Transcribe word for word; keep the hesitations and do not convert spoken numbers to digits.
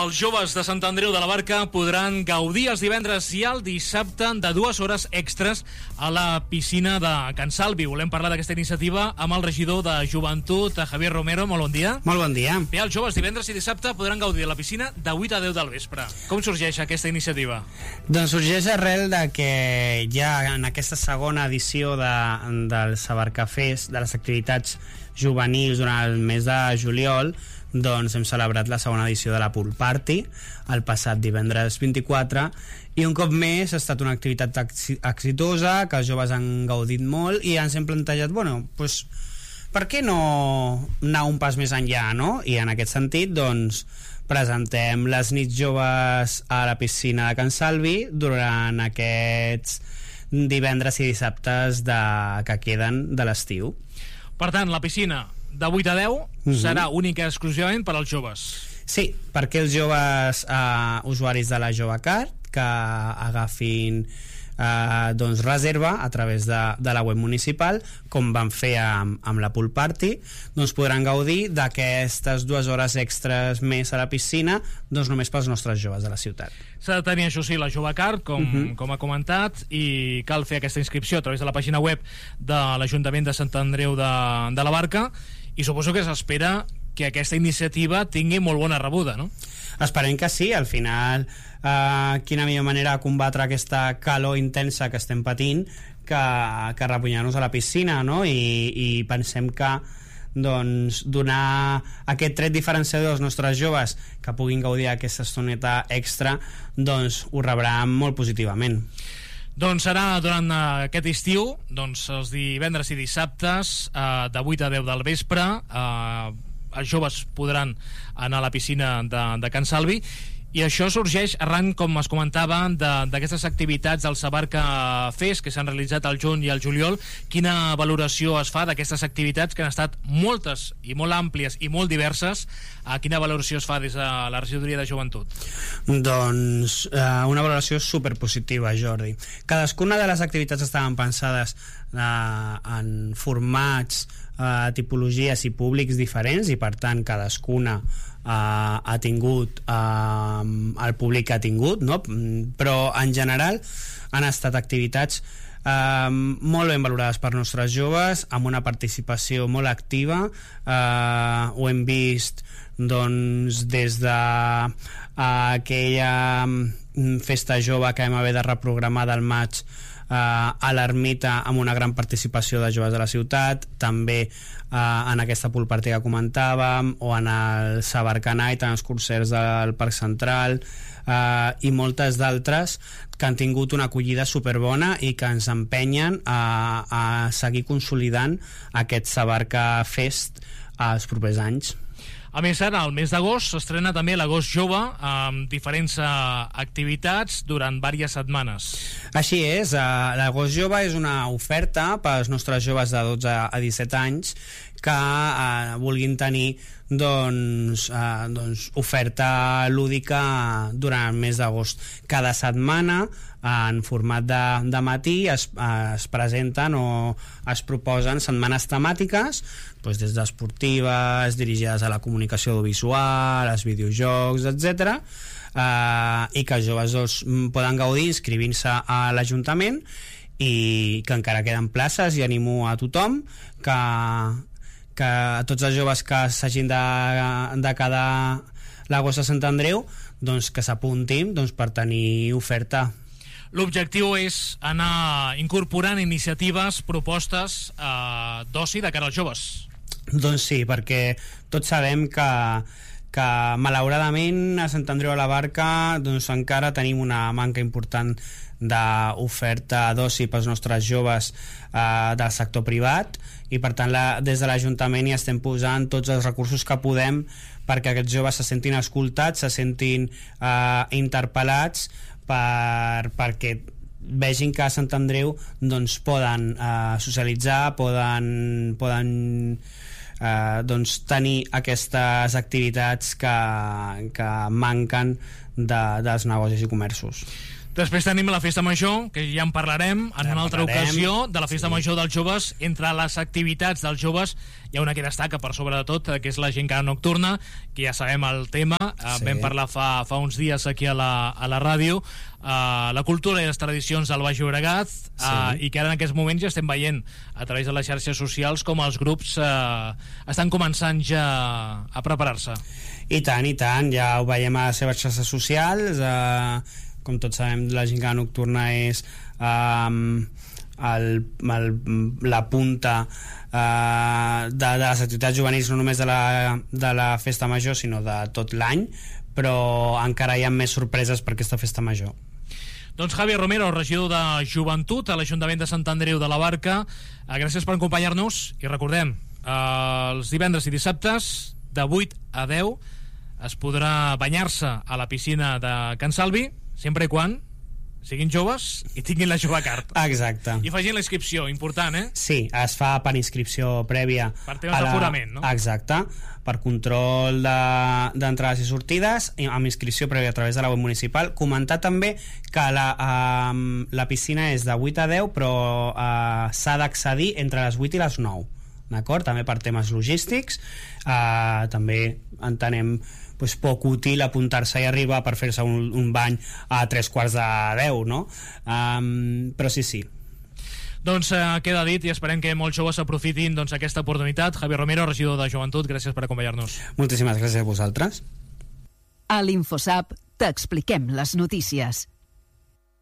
Els joves de Sant Andreu de la Barca podran gaudir els divendres i el dissabte de dues hores extres a la piscina de Can Salvi. Volem parlar d'aquesta iniciativa amb el regidor de Joventut, Javier Romero. Molt bon dia. Molt bon dia. Bé, els joves divendres i dissabte podran gaudir de la piscina de vuit a deu del vespre. Com sorgeix aquesta iniciativa? Doncs sorgeix arrel de que ja en aquesta segona edició de, del Sabarcafés, de les activitats juvenils durant el mes de juliol, doncs hem celebrat la segona edició de la Pool Party el passat divendres vint-i-quatre, i un cop més ha estat una activitat exitosa, que els joves han gaudit molt, i ens hem plantejat, bueno, doncs per què no anar un pas més enllà, no? I en aquest sentit, doncs, presentem les nits joves a la piscina de Can Salvi durant aquests divendres i dissabtes de, que queden de l'estiu. Per tant, la piscina de vuit a deu uh-huh. serà única i exclusivament per als joves. Sí, perquè els joves eh, usuaris de la JoveCard que agafin eh, doncs reserva a través de, de la web municipal, com van fer amb, amb la Pool Party, doncs podran gaudir d'aquestes dues hores extres més a la piscina, doncs només pels nostres joves de la ciutat. S'ha de tenir, això sí, la JoveCard, com, uh-huh. com ha comentat, i cal fer aquesta inscripció a través de la pàgina web de l'Ajuntament de Sant Andreu de, de la Barca, i suposo que s'espera que aquesta iniciativa tingui molt bona rebuda, no? Esperem que sí. Al final, eh, quina millor manera de combatre aquesta calor intensa que estem patint que, que repunyar-nos a la piscina, no? I, i pensem que doncs, donar aquest tret diferenciador als nostres joves que puguin gaudir d'aquesta estoneta extra, doncs ho rebran molt positivament. Doncs serà durant uh, aquest estiu, doncs els divendres i dissabtes uh, de vuit a deu del vespre. Uh, els joves podran anar a la piscina de, de Can Salvi, i això sorgeix arran, com es comentava, d'aquestes activitats del Sabarca Fest que s'han realitzat al juny i al juliol. Quina valoració es fa d'aquestes activitats, que han estat moltes i molt àmplies i molt diverses? Uh, quina valoració es fa des de la regidoria de Joventut? Doncs eh, una valoració superpositiva, Jordi. Cadascuna de les activitats estaven pensades eh, en formats, eh, tipologies i públics diferents, i per tant cadascuna eh, ha tingut eh, el públic que ha tingut, no? Però en general han estat activitats eh, molt ben valorades per nostres joves, amb una participació molt activa. Eh, ho hem vist doncs des de uh, aquella festa jove que vam haver de reprogramar del maig uh, a l'Ermita, amb una gran participació de joves de la ciutat, també uh, en aquesta Pool Party que comentàvem, o en el Sabarca Night, en els concerts del Parc Central, uh, i moltes d'altres que han tingut una acollida superbona i que ens empenyen a, a seguir consolidant aquest Sabarca Fest als propers anys. A més, ara, al mes d'agost, s'estrena també l'Agost Jove, amb diferents uh, activitats durant diverses setmanes. Així és, uh, l'Agost Jove és una oferta pels nostres joves de dotze a disset anys que uh, vulguin tenir doncs, uh, doncs oferta lúdica durant el mes d'agost. Cada setmana, en format de, de matí, es, es presenten o es proposen setmanes temàtiques, doncs des d'esportives, dirigides a la comunicació audiovisual, als videojocs, etcètera, eh, i que els joves doncs, poden gaudir inscrivint-se a l'Ajuntament, i que encara queden places, i animo a tothom que, que a tots els joves que s'hagin de, de quedar l'agost a Sant Andreu, doncs que s'apuntin doncs, per tenir oferta. L'objectiu és anar incorporant iniciatives, propostes eh, d'oci de cara als joves. Doncs sí, perquè tots sabem que, que malauradament a Sant Andreu de la Barca doncs encara tenim una manca important d'oferta d'oci pels nostres joves eh, del sector privat, i per tant la, des de l'Ajuntament hi estem posant tots els recursos que podem perquè aquests joves se sentin escoltats, se sentin eh, interpel·lats, per, perquè vegin que a Sant Andreu doncs, poden eh, socialitzar, poden, poden eh, doncs, tenir aquestes activitats que, que manquen de, dels negocis i comerços. Després tenim la Festa Major, que ja en parlarem en ja una altra parlarem. ocasió, de la Festa Sí. Major dels joves. Entre les activitats dels joves hi ha una que destaca per sobre de tot, que és la gincana nocturna, que ja sabem el tema, eh, Sí. vam parlar fa, fa uns dies aquí a la, a la ràdio, eh, la cultura i les tradicions del Baix Llobregat, eh, Sí. i que ara en aquests moments ja estem veient a través de les xarxes socials com els grups eh, estan començant ja a preparar-se. I tant, i tant, ja ho veiem a les seves xarxes socials, eh, com tots sabem, la gincana nocturna és eh, el, el, la punta eh, de, de les activitats juvenils, no només de la, de la festa major, sinó de tot l'any, però encara hi ha més sorpreses per aquesta festa major. Doncs Javier Romero, regidor de Joventut a l'Ajuntament de Sant Andreu de la Barca, eh, gràcies per acompanyar-nos, i recordem, eh, els divendres i dissabtes de vuit a deu es podrà banyar-se a la piscina de Can Salvi, sempre i quan siguin joves i tinguin la jove carta. Exacte. I facin la inscripció, important, eh? Sí, es fa per inscripció prèvia. Per temes d'aforament, no? Exacte, per control d'entrades de, i sortides, amb inscripció prèvia a través de la web municipal. Comentar també que la, um, la piscina és de vuit a deu, però uh, s'ha d'accedir entre les vuit i les nou. D'acord? També per temes logístics. Uh, també entenem pues, poc útil apuntar-se i arribar per fer-se un, un bany a tres quarts de deu, no? Um, però sí, sí. Doncs eh, queda dit i esperem que molts joves aprofitin doncs, aquesta oportunitat. Javier Romero, regidor de Joventut, gràcies per acompanyar-nos. Moltíssimes gràcies a vosaltres. A l'InfoSap t'expliquem les notícies.